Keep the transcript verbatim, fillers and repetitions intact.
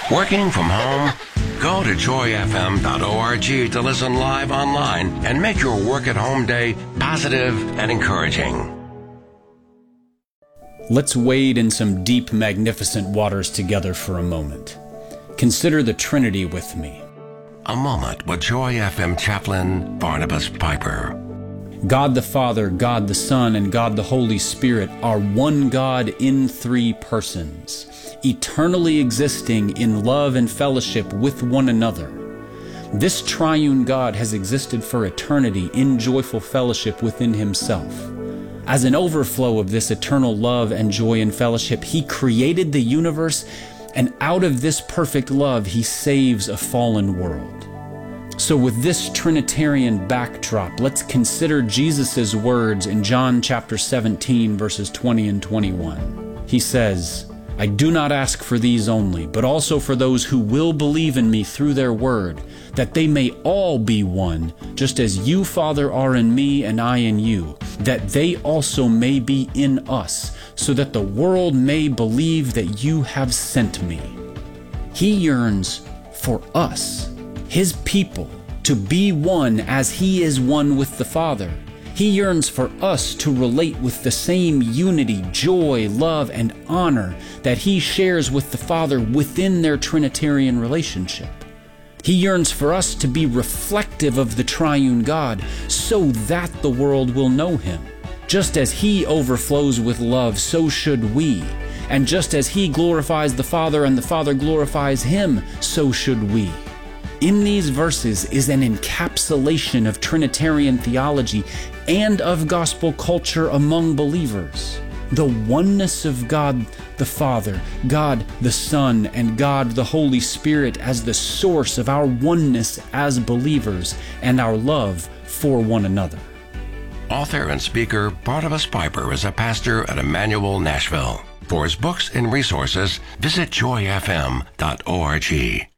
Working from home? Go to joy f m dot org to listen live online and make your work at home day positive and encouraging. Let's wade in some deep, magnificent waters together for a moment. Consider the Trinity with me. A moment with Joy F M chaplain Barnabas Piper. God the Father, God the Son, and God the Holy Spirit are one God in three persons, eternally existing in love and fellowship with one another. This triune God has existed for eternity in joyful fellowship within himself. As an overflow of this eternal love and joy and fellowship, he created the universe, and out of this perfect love, he saves a fallen world. So with this Trinitarian backdrop, let's consider Jesus' words in John chapter seventeen, verses twenty and twenty-one. He says, I do not ask for these only, but also for those who will believe in me through their word, that they may all be one, just as you, Father, are in me and I in you, that they also may be in us, so that the world may believe that you have sent me. He yearns for us, his people, to be one as he is one with the Father. He yearns for us to relate with the same unity, joy, love, and honor that he shares with the Father within their Trinitarian relationship. He yearns for us to be reflective of the triune God so that the world will know him. Just as he overflows with love, so should we. And just as he glorifies the Father and the Father glorifies him, so should we. In these verses is an encapsulation of Trinitarian theology and of gospel culture among believers. The oneness of God the Father, God the Son, and God the Holy Spirit as the source of our oneness as believers and our love for one another. Author and speaker Barnabas Piper is a pastor at Emmanuel, Nashville. For his books and resources, visit joy f m dot org.